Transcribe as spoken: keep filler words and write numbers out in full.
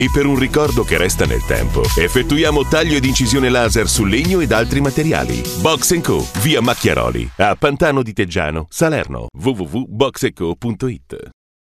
E per un ricordo che resta nel tempo, effettuiamo taglio ed incisione laser su legno ed altri materiali. Box and Co, via Macchiaroli, a Pantano di Teggiano, Salerno. w w w punto box e co punto it